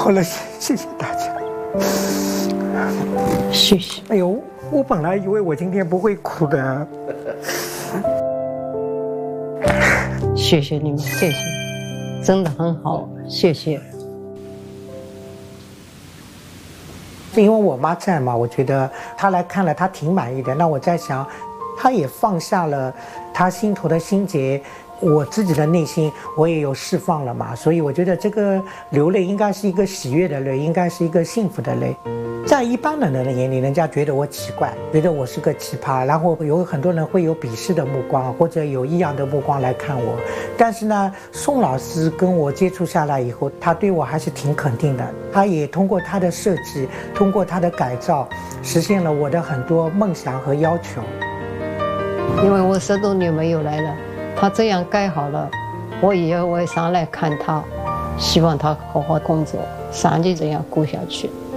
好了，谢谢大家。 谢谢。 哎呦，我本来以为我今天不会哭的。 谢谢你们，谢谢，真的很好，谢谢。 因为我妈在嘛，我觉得她来看了，她挺满意的。那我在想，她也放下了她心头的心结，我自己的内心我也有释放了嘛。所以我觉得这个流泪应该是一个喜悦的泪，应该是一个幸福的泪。在一般人的眼里，人家觉得我奇怪，觉得我是个奇葩，然后有很多人会有鄙视的目光，或者有异样的目光来看我。但是呢，宋老师跟我接触下来以后，他对我还是挺肯定的。他也通过他的设计，通过他的改造，实现了我的很多梦想和要求。 因为我10多年没有来了，他这样盖好了，我也会上来看他，希望他好好工作，长期这样过下去。